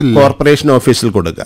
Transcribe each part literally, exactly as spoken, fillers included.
Corporation ഓഫീസിൽ കൊടുക്കുക.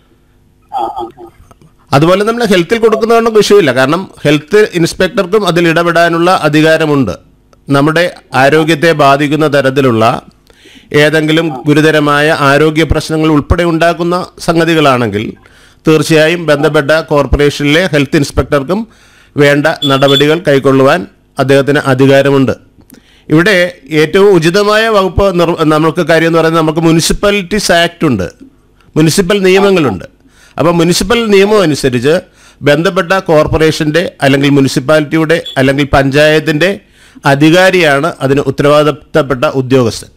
അതുപോലെ നമ്മൾ ഹെൽത്തിൽ കൊടുക്കുന്നതുകൊണ്ട് വിഷയമില്ല. കാരണം ഹെൽത്ത് ഇൻസ്പെക്ടർക്കും അതിൽ ഇടപെടാനുള്ള അധികാരമുണ്ട്. നമ്മുടെ ആരോഗ്യത്തെ ബാധിക്കുന്ന തരത്തിലുള്ള ഏതെങ്കിലും ഗുരുതരമായ ആരോഗ്യ പ്രശ്നങ്ങൾ ഉൾപ്പെടെ ഉണ്ടാക്കുന്ന സംഗതികളാണെങ്കിൽ തീർച്ചയായും ബന്ധപ്പെട്ട കോർപ്പറേഷനിലെ ഹെൽത്ത് ഇൻസ്പെക്ടർക്കും വേണ്ട നടപടികൾ കൈക്കൊള്ളുവാൻ അദ്ദേഹത്തിന് അധികാരമുണ്ട്. ഇവിടെ ഏറ്റവും ഉചിതമായ വകുപ്പ് നമുക്ക് കാര്യം എന്ന് പറയുന്നത് നമുക്ക് മുനിസിപ്പാലിറ്റീസ് ആക്ട് ഉണ്ട്, മുനിസിപ്പൽ നിയമങ്ങളുണ്ട്. അപ്പോൾ മുനിസിപ്പൽ നിയമം അനുസരിച്ച് ബന്ധപ്പെട്ട കോർപ്പറേഷൻ്റെ അല്ലെങ്കിൽ മുനിസിപ്പാലിറ്റിയുടെ അല്ലെങ്കിൽ പഞ്ചായത്തിൻ്റെ അധികാരിയാണ് അതിന് ഉത്തരവാദിത്തപ്പെട്ട ഉദ്യോഗസ്ഥൻ.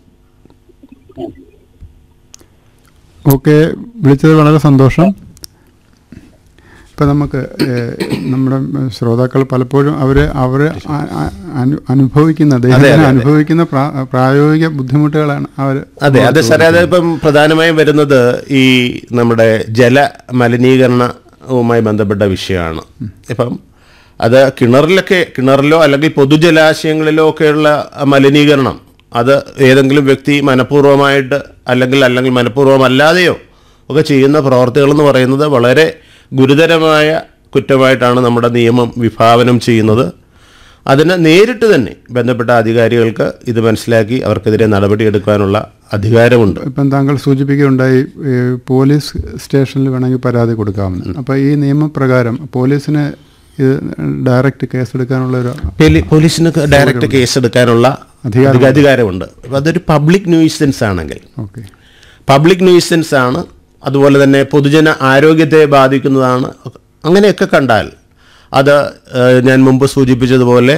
ഓക്കെ, വിളിച്ചത് വളരെ സന്തോഷം. ഇപ്പം നമുക്ക് നമ്മുടെ ശ്രോതാക്കൾ പലപ്പോഴും അവർ അവർ അനുഭവിക്കുന്ന അദ്ദേഹത്തിന് അനുഭവിക്കുന്ന പ്രായോഗിക ബുദ്ധിമുട്ടുകളാണ് അവർ. അതെ അതെ സാറേ, അതിപ്പം പ്രധാനമായും വരുന്നത് ഈ നമ്മുടെ ജല മലിനീകരണവുമായി ബന്ധപ്പെട്ട വിഷയമാണ്. ഇപ്പം അത് കിണറിലൊക്കെ കിണറിലോ അല്ലെങ്കിൽ പൊതുജലാശയങ്ങളിലോ ഒക്കെയുള്ള മലിനീകരണം അത് ഏതെങ്കിലും വ്യക്തി മനഃപൂർവ്വമായിട്ട് അല്ലെങ്കിൽ അല്ലെങ്കിൽ മനഃപൂർവ്വമല്ലാതെയോ ഒക്കെ ചെയ്യുന്ന പ്രവർത്തികളെന്ന് പറയുന്നത് വളരെ ഗുരുതരമായ കുറ്റമായിട്ടാണ് നമ്മുടെ നിയമം വിഭാവനം ചെയ്യുന്നത്. അതിന് നേരിട്ട് തന്നെ ബന്ധപ്പെട്ട അധികാരികൾക്ക് ഇത് മനസ്സിലാക്കി അവർക്കെതിരെ നടപടിയെടുക്കാനുള്ള അധികാരമുണ്ട്. ഇപ്പം താങ്കൾ സൂചിപ്പിക്കുകയുണ്ടായി പോലീസ് സ്റ്റേഷനിൽ വേണമെങ്കിൽ പരാതി കൊടുക്കാമെന്ന്. അപ്പോൾ ഈ നിയമപ്രകാരം പോലീസിന് ഇത് ഡയറക്റ്റ് കേസെടുക്കാനുള്ള ഒരു പോലീസിന് ഡയറക്റ്റ് കേസെടുക്കാനുള്ള അധികാരമുണ്ട്. അതൊരു പബ്ലിക് ന്യൂയിസൻസ് ആണെങ്കിൽ ഓക്കെ പബ്ലിക് ന്യൂയിസൻസ് ആണ്, അതുപോലെ തന്നെ പൊതുജന ആരോഗ്യത്തെ ബാധിക്കുന്നതാണ്. അങ്ങനെയൊക്കെ കണ്ടാൽ അത് ഞാൻ മുമ്പ് സൂചിപ്പിച്ചതുപോലെ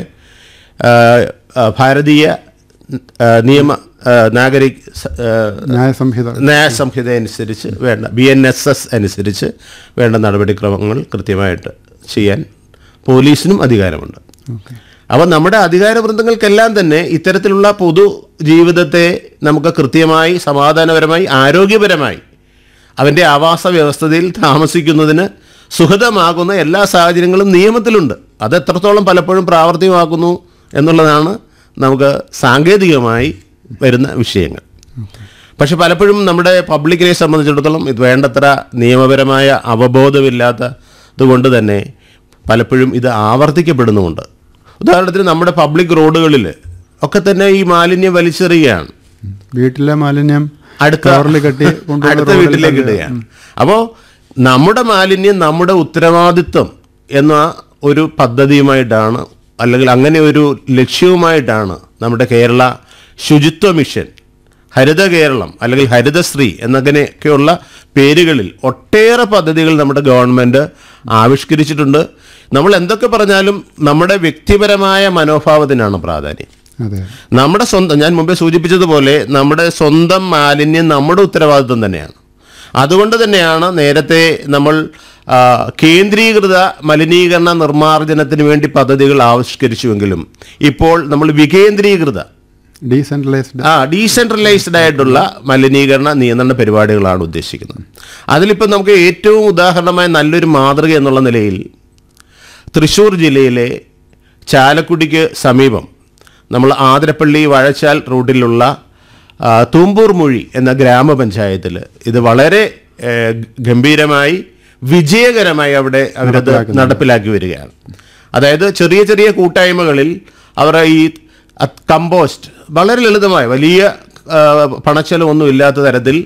ഭാരതീയ നിയമ നാഗരിക് ന്യായസംഹിത ന്യായസംഹിത അനുസരിച്ച് വേണ്ട ബി എൻ എസ് എസ് അനുസരിച്ച് വേണ്ട നടപടിക്രമങ്ങൾ കൃത്യമായിട്ട് ചെയ്യാൻ പോലീസിനും അധികാരമുണ്ട്. അപ്പോൾ നമ്മുടെ അധികാരവൃന്ദങ്ങൾക്കെല്ലാം തന്നെ ഇത്തരത്തിലുള്ള പൊതു ജീവിതത്തെ നമുക്ക് കൃത്യമായി സമാധാനപരമായി ആരോഗ്യപരമായി അവൻ്റെ ആവാസ വ്യവസ്ഥയിൽ താമസിക്കുന്നതിന് സുഖതമാകുന്ന എല്ലാ സാഹചര്യങ്ങളും നിയമത്തിലുണ്ട്. അത് എത്രത്തോളം പലപ്പോഴും പ്രാവർത്തികമാക്കുന്നു എന്നുള്ളതാണ് നമുക്ക് സാങ്കേതികമായി വരുന്ന വിഷയങ്ങൾ. പക്ഷെ പലപ്പോഴും നമ്മുടെ പബ്ലിക്കിനെ സംബന്ധിച്ചിടത്തോളം ഇത് വേണ്ടത്ര നിയമപരമായ അവബോധമില്ലാത്തത് കൊണ്ട് തന്നെ പലപ്പോഴും ഇത് ആവർത്തിക്കപ്പെടുന്നുമുണ്ട്. ഉദാഹരണത്തിന് നമ്മുടെ പബ്ലിക് റോഡുകളിൽ ഒക്കെ തന്നെ ഈ മാലിന്യം വലിച്ചെറിയുകയാണ്. വീട്ടിലെ മാലിന്യം അടുത്ത അടുത്ത വീട്ടിലേക്ക് ഇടുകയാണ്. അപ്പോൾ നമ്മുടെ മാലിന്യം നമ്മുടെ ഉത്തരവാദിത്വം എന്ന ഒരു പദ്ധതിയുമായിട്ടാണ് അല്ലെങ്കിൽ അങ്ങനെ ഒരു ലക്ഷ്യവുമായിട്ടാണ് നമ്മുടെ കേരള ശുചിത്വ മിഷൻ, ഹരിത കേരളം അല്ലെങ്കിൽ ഹരിതശ്രീ എന്നങ്ങനെയൊക്കെയുള്ള പേരുകളിൽ ഒട്ടേറെ പദ്ധതികൾ നമ്മുടെ ഗവൺമെൻറ് ആവിഷ്കരിച്ചിട്ടുണ്ട്. നമ്മൾ എന്തൊക്കെ പറഞ്ഞാലും നമ്മുടെ വ്യക്തിപരമായ മനോഭാവത്തിനാണ് പ്രാധാന്യം. നമ്മുടെ സ്വന്തം, ഞാൻ മുമ്പേ സൂചിപ്പിച്ചതുപോലെ നമ്മുടെ സ്വന്തം മാലിന്യം നമ്മുടെ ഉത്തരവാദിത്വം തന്നെയാണ്. അതുകൊണ്ട് തന്നെയാണ് നേരത്തെ നമ്മൾ കേന്ദ്രീകൃത മലിനീകരണ നിർമ്മാർജ്ജനത്തിന് വേണ്ടി പദ്ധതികൾ ആവിഷ്കരിച്ചുവെങ്കിലും ഇപ്പോൾ നമ്മൾ വികേന്ദ്രീകൃത ഡീസെൻട്രലൈസ്ഡ് ആ ഡീസെൻട്രലൈസ്ഡ് ആയിട്ടുള്ള മലിനീകരണ നിയന്ത്രണ പരിപാടികളാണ് ഉദ്ദേശിക്കുന്നത്. അതിലിപ്പോൾ നമുക്ക് ഏറ്റവും ഉദാഹരണമായ നല്ലൊരു മാതൃക എന്നുള്ള നിലയിൽ തൃശ്ശൂർ ജില്ലയിലെ ചാലക്കുടിക്ക് സമീപം നമ്മൾ ആതിരപ്പള്ളി വാഴച്ചാൽ റൂട്ടിലുള്ള തൂമ്പൂർ മൊഴി എന്ന ഗ്രാമപഞ്ചായത്തിൽ ഇത് വളരെ ഗംഭീരമായി വിജയകരമായി അവിടെ അവരത് നടപ്പിലാക്കി വരികയാണ്. അതായത് ചെറിയ ചെറിയ കൂട്ടായ്മകളിൽ അവർ ഈ കമ്പോസ്റ്റ് വളരെ ലളിതമായ വലിയ പണച്ചെലവൊന്നും ഇല്ലാത്ത തരത്തിൽ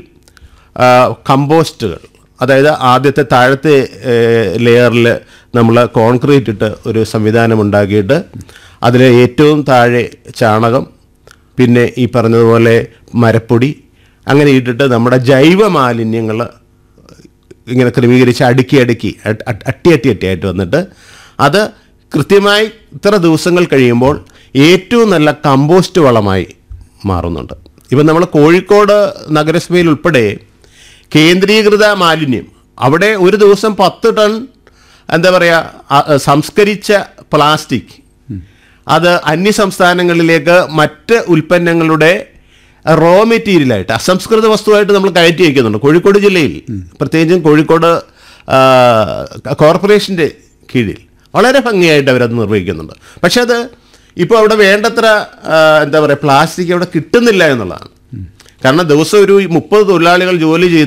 കമ്പോസ്റ്റുകൾ, അതായത് ആദ്യത്തെ താഴത്തെ ലെയറിൽ നമ്മൾ കോൺക്രീറ്റ് ഇട്ട് ഒരു സംവിധാനം ഉണ്ടാക്കിയിട്ട് അതിൽ ഏറ്റവും താഴെ ചാണകം, പിന്നെ ഈ പറഞ്ഞതുപോലെ മരപ്പൊടി അങ്ങനെ ഇട്ടിട്ട് നമ്മുടെ ജൈവ മാലിന്യങ്ങൾ ഇങ്ങനെ ക്രമീകരിച്ച് അടുക്കി അടുക്കി അട്ടി അട്ടി അട്ടിയായിട്ട് വന്നിട്ട് അത് കൃത്യമായി ഇത്ര ദിവസങ്ങൾ കഴിയുമ്പോൾ ഏറ്റവും നല്ല കമ്പോസ്റ്റ് വളമായി മാറുന്നുണ്ട്. ഇപ്പം നമ്മൾ കോഴിക്കോട് നഗരസഭയിൽ ഉൾപ്പെടെ കേന്ദ്രീകൃത മാലിന്യം അവിടെ ഒരു ദിവസം പത്ത് ടൺ എന്താ പറയുക സംസ്കരിച്ച പ്ലാസ്റ്റിക് അത് അന്യ സംസ്ഥാനങ്ങളിലേക്ക് മറ്റ് ഉൽപ്പന്നങ്ങളുടെ റോ മെറ്റീരിയലായിട്ട് അസംസ്കൃത വസ്തുവായിട്ട് നമ്മൾ കയറ്റി വയ്ക്കുന്നുണ്ട്. കോഴിക്കോട് ജില്ലയിൽ പ്രത്യേകിച്ചും കോഴിക്കോട് കോർപ്പറേഷൻ്റെ കീഴിൽ വളരെ ഭംഗിയായിട്ട് അവരത് നിർവഹിക്കുന്നുണ്ട്. പക്ഷെ അത് ഇപ്പോൾ അവിടെ വേണ്ടത്ര എന്താ പറയുക പ്ലാസ്റ്റിക് അവിടെ കിട്ടുന്നില്ല എന്നുള്ളതാണ്. കാരണം ദിവസം ഒരു മുപ്പത് തൊഴിലാളികൾ ജോലി ചെയ്യുന്നു